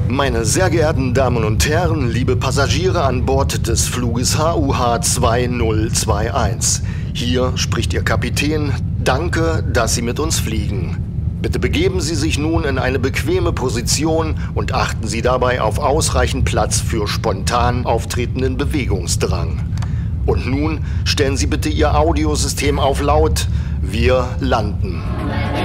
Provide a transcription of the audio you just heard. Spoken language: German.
Meine sehr geehrten Damen und Herren, liebe Passagiere an Bord des Fluges HUH 2021. Hier spricht Ihr Kapitän. Danke, dass Sie mit uns fliegen. Bitte begeben Sie sich nun in eine bequeme Position und achten Sie dabei auf ausreichend Platz für spontan auftretenden Bewegungsdrang. Und nun stellen Sie bitte Ihr Audiosystem auf laut. Wir landen.